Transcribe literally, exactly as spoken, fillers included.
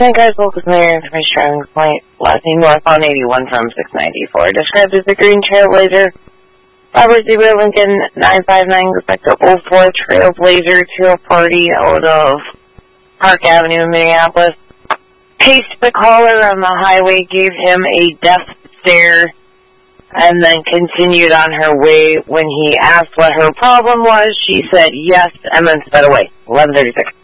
Frank guys, local mayor information driving point, last name north on eighty-one from six ninety-four. Described as a green trailblazer. Robert Zebra Lincoln nine five nine goes back to oh four Trailblazer to a party out of Park Avenue, Minneapolis. Paced the caller on the highway, gave him a death stare, and then continued on her way. When he asked what her problem was, she said yes, and then sped away. eleven thirty-six.